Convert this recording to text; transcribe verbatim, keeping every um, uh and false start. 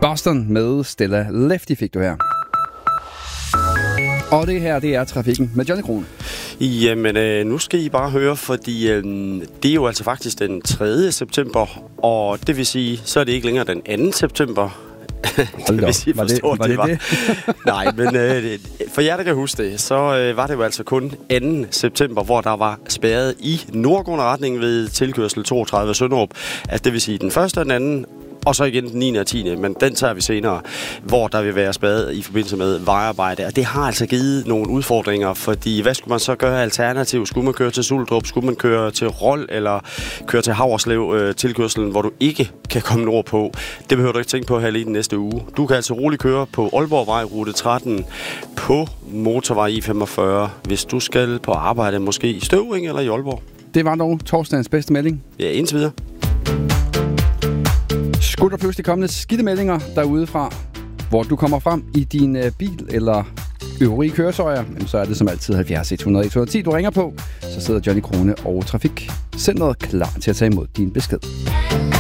Boston med Stella Lefty fik du her. Og det her, det er Trafikken med Johnny Krone. Jamen, øh, nu skal I bare høre, fordi øh, det er jo altså faktisk den tredje september, og det vil sige, så er det ikke længere den anden september. det vil sige, var det var det? det, var. det? Nej, men øh, for jer, der kan huske det, så øh, var det jo altså kun anden september, hvor der var spærret i nordgående retning ved tilkørsel toogtredive Sønderup. Altså det vil sige den første og den anden, og så igen den niende og tiende, men den tager vi senere, hvor der vil være spadet i forbindelse med vejarbejde. Og det har altså givet nogle udfordringer, fordi hvad skulle man så gøre alternativt? Skulle man køre til Suldrup? Skulle man køre til Rold? Eller køre til Haverslev øh, tilkørselen, hvor du ikke kan komme nordpå? Det behøver du ikke tænke på her lige den næste uge. Du kan altså roligt køre på Aalborgvej, rute tretten, på motorvej I femogfyrre, hvis du skal på arbejde, måske i Støvring eller i Aalborg. Det var dog torsdagens bedste melding. Ja, indtil videre. Skulle der pludselig komme lidt skidte meldinger derude fra, hvor du kommer frem i din øh, bil eller øvrige køretøjer, så er det som altid halvfjerds et hundrede et hundrede og ti, du ringer på. Så sidder Johnny Krone og Trafikcentret klar til at tage imod din besked.